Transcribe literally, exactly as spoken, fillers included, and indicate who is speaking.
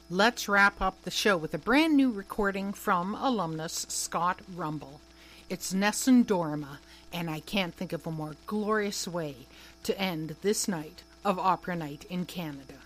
Speaker 1: Let's wrap up the show with a brand new recording from alumnus Scott Rumble. It's Nessun Dorma, and I can't think of a more glorious way to end this night of Opera Night in Canada.